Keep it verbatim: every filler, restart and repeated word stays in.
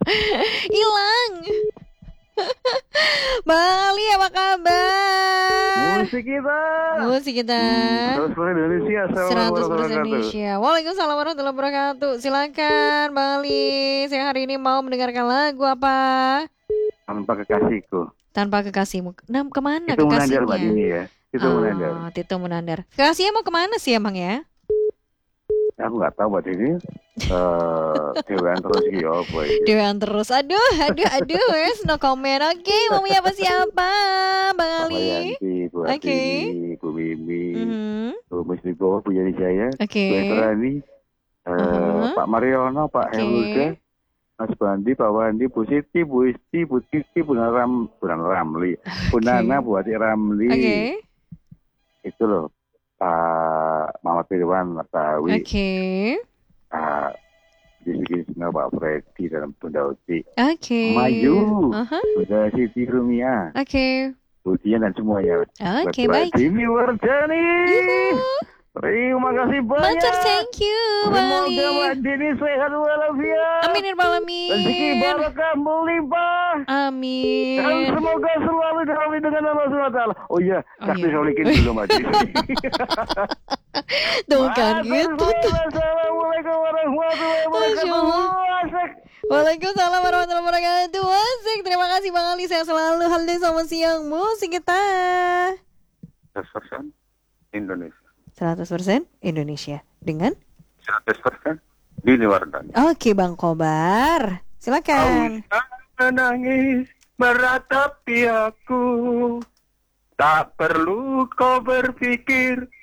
Hilang. Bang Ali apa kabar? Musik kita. Musik kita. seratus persen Indonesia. seratus persen Indonesia. Waalaikumsalam warahmatullahi wabarakatuh. Silakan Bang Ali. Saya hari ini mau mendengarkan lagu apa? Tanpa kekasihku. Tanpa kekasihmu. Nah, kemana Itu Munandar Mbak kekasihnya? Dini ya. Itu Oh, Munandar. Tito Munandar. Kekasihnya mau kemana sih emang ya? Aku nggak tahu Mbak Dini. Eh, Dewan terus gitu apa ini. Dewan terus. Aduh, aduh, aduh. Wes, no comment. Oke, maunya apa siapa? Bang Pak Ali. Yanti, Bu Oke. Atini, Bu Mimi, Mhm. Bu Muslibo, Bu Yeni Jaya, Oke. Bu Eterani, eh, Uh-huh. Pak Mariono, Pak Oke. Helga, Mas Bandi, Pak Wandi, Bu Siti, Bu Isti, Bu Titi, Bu Naram, Bu Ramli, Bu Oke. Nana, Bu Ati Ramli, Oke. itu loh, Pak Muhammad Firwan, Mas Tawi, Oke. Pak Bisnisnya Pak Freddy dan Bunda Uti, Oke. Mayu, Aha. Bunda Siti Rumia, Oke. Bu Dian dan semuanya. Oke, baik. Dini Wardani. Yuhu. Terima kasih banyak. Matur, thank you, Bang Ali. Semoga Mbak Dini sehat walafiat. Amin ya rabbal Rezeki alamin. barokah melimpah. Dan Amin. semoga selalu dalam dengan Allah subhanahu wa taala. Oh iya, Oh sakti iya. solikin dulu Mbak Dini. Tuh kan Matur gitu tuh. suwun. Assalamualaikum warahmatullahi Masya wabarakatuh. Allah. Asik. Waalaikumsalam warahmatullahi wabarakatuh. Asik, terima kasih Bang Ali. Saya selalu halo selamat siang musik kita. seratus persen Indonesia. seratus persen Indonesia dengan seratus persen Dini Wardani. Oke Bang Kobar. Silakan. Kau menangis meratapi aku. Tak perlu kau berpikir